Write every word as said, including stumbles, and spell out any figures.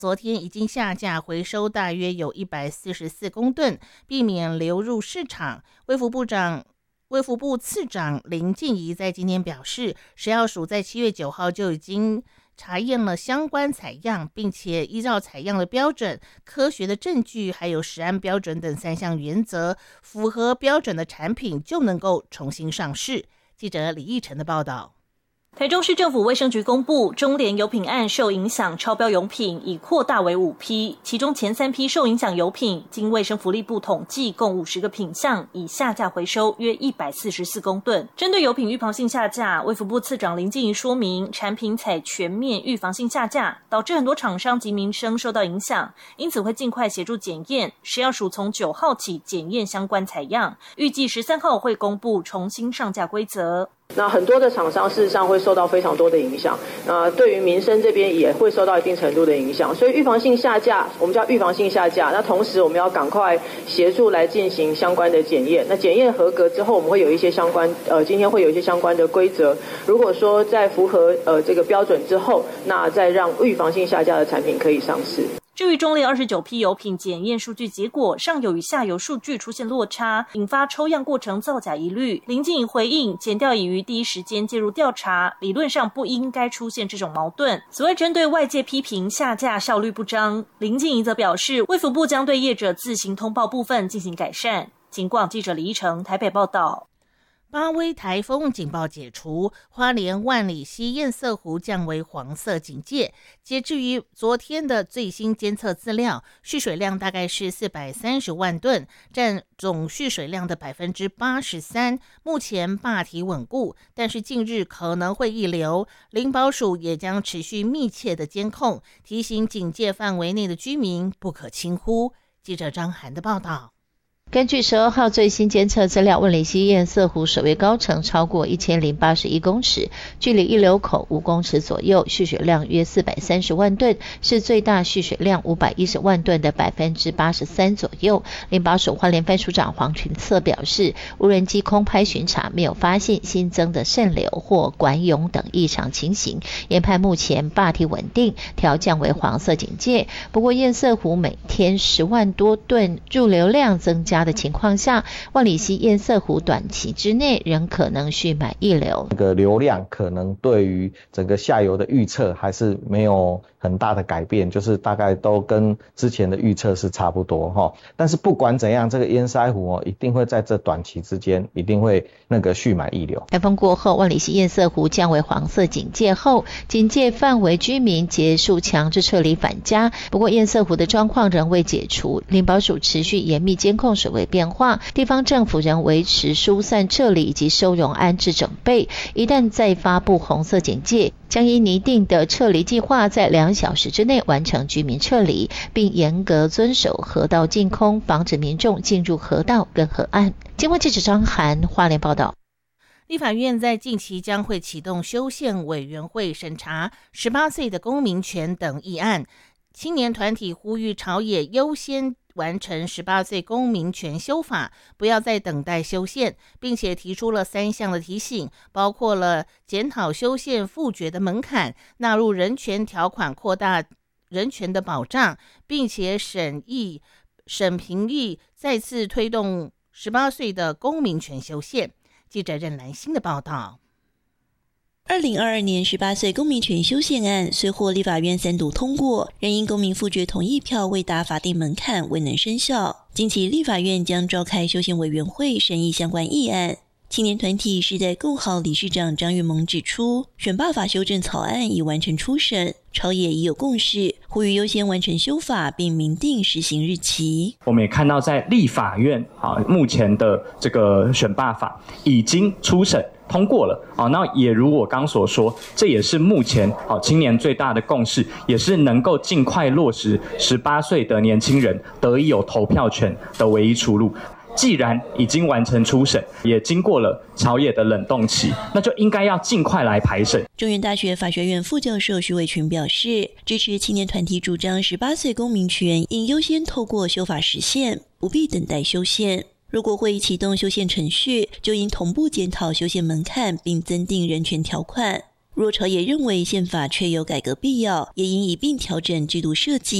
昨天已经下架回收大约有一百四十四公吨，避免流入市场。卫福部长卫福部次长林静怡在今天表示，食药署在七月九号就已经查验了相关采样，并且依照采样的标准、科学的证据还有食安标准等三项原则，符合标准的产品就能够重新上市。记者李义成的报道。 台中市政府卫生局公布，中联油品案受影响超标油品已扩大为五批，其中前三批受影响油品，经卫生福利部统计，共五十个品项，已下架回收约一百四十四公吨。针对油品预防性下架，卫福部次长林静怡说明，产品采全面预防性下架，导致很多厂商及民生受到影响，因此会尽快协助检验。食药署从九号起检验相关采样，预计十三号会公布重新上架规则。 那很多的厂商事实上会受到非常多的影响，那对于民生这边也会受到一定程度的影响，所以预防性下架，我们叫预防性下架。那同时我们要赶快协助来进行相关的检验。那检验合格之后，我们会有一些相关，呃，今天会有一些相关的规则。如果说在符合呃这个标准之后，那再让预防性下架的产品可以上市。 至于中联二十九批油品检验数据结果，上游与下游数据出现落差，引发抽样过程造假疑虑。林静怡回应，检调已于第一时间介入调查，理论上不应该出现这种矛盾。此外，针对外界批评下架效率不彰，林静怡则表示，卫福部将对业者自行通报部分进行改善。警广记者李一成台北报道。 八威台风警报解除，花莲万里溪堰塞湖降为黄色警戒。截至于昨天的最新监测资料，蓄水量大概是四百三十万吨，占总蓄水量的百分之八十三。目前坝体稳固，但是近日可能会溢流。林保署也将持续密切的监控，提醒警戒范围内的居民不可轻忽。记者张涵的报道。 根据十二号最新监测资料，万里溪堰塞湖水位高程超过一千零八十一公尺，距离溢流口五公尺左右，蓄水量约四百三十万吨，是最大蓄水量五百一十万吨的百分之八十三左右。林保署花莲分署长黄群策表示，无人机空拍巡查没有发现新增的渗流或管涌等异常情形，研判目前坝体稳定，调降为黄色警戒。不过堰塞湖每天十万多吨入流量增加的情况下，万里溪堰塞湖短期之内仍可能蓄满溢流。 这个流量可能对于整个下游的预测还是没有很大的改变，就是大概都跟之前的预测是差不多哈。但是不管怎样，这个堰塞湖哦，一定会在这短期之间一定会那个蓄满溢流。 台风过后，万里溪堰塞湖降为黄色警戒后，警戒范围居民结束强制撤离返家。不过堰塞湖的状况仍未解除，林保署持续严密监控水位变化，地方政府仍维持疏散撤离以及收容安置整备。一旦再发布红色警戒，将依拟定的撤离计划，在两小时之内完成居民撤离，并严格遵守河道净空，防止民众进入河道跟河岸。经过记者张涵花莲报道。 立法院在近期将会启动修宪委员会审查十八岁的公民权等议案。青年团体呼吁朝野优先完成十八岁公民权修法，不要再等待修宪，并且提出了三项的提醒，包括了检讨修宪复决的门槛，纳入人权条款，扩大人权的保障，并且审议审评议再次推动十八岁的公民权修宪。记者任兰心的报道。 二零二二年十八岁公民权修宪案虽获立法院三读通过，仍因公民复决同意票未达法定门槛，未能生效。近期立法院将召开修宪委员会审议相关议案。青年团体时代共好理事长张玉萌指出，选罢法修正草案已完成初审，朝野已有共识，呼吁优先完成修法并明定施行日期。 我们也看到在立法院啊，目前的这个选罢法已经初审通过了啊，那也如我刚所说，这也是目前啊青年最大的共识，也是能够尽快落实十八岁的年轻人得以有投票权的唯一出路。既然已经完成初审，也经过了朝野的冷冻期，那就应该要尽快来排审。 中原大学法学院副教授徐伟群表示，支持青年团体主张十八岁公民权应优先透过修法实现，不必等待修宪。如果会启动修宪程序，就应同步检讨修宪门槛，并增订人权条款。 若朝野认为宪法确有改革必要，也应一并调整制度设计，